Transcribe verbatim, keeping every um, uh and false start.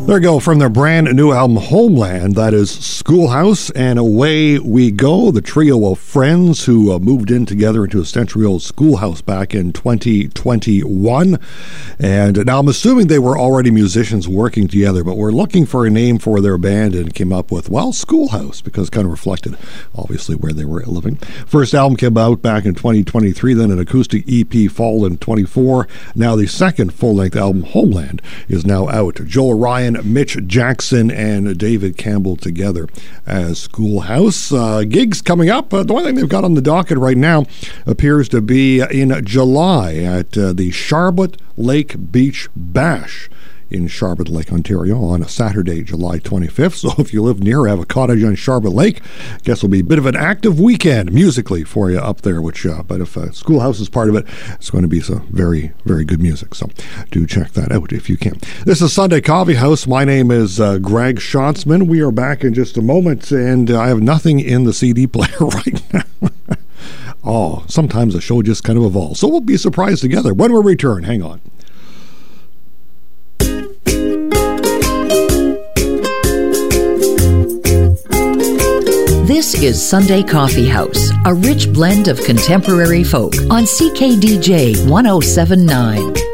There you go, from their brand new album Homeland. That is Schoolhouse and Away We Go, the trio of friends who uh, moved in together into a century-old schoolhouse back in twenty twenty-one. And now I'm assuming they were already musicians working together, but we're looking for a name for their band and came up with, well, Schoolhouse, because it kind of reflected, obviously, where they were living. First album came out back in twenty twenty-three, then an acoustic E P fall in twenty-four. Now the second full-length album, Homeland, is now out. Joel Ryan, Mitch Jackson, and David Campbell together as Schoolhouse. Uh, gigs coming up. Uh, the one thing they've got on the docket right now appears to be in July at uh, the Charlotte Lake Beach Bash in Charlotte Lake, Ontario, on a Saturday, July twenty-fifth. So if you live near, have a cottage on Charlotte Lake, I guess it'll be a bit of an active weekend musically for you up there. Which, uh, but if uh, Schoolhouse is part of it, it's going to be some very, very good music. So do check that out if you can. This is Sunday Coffee House. My name is uh, Greg Schatzman. We are back in just a moment, and uh, I have nothing in the C D player right now. Oh, sometimes the show just kind of evolves. So we'll be surprised together when we return. Hang on. This is Sunday Coffee House, a rich blend of contemporary folk on C K D J one oh seven point nine.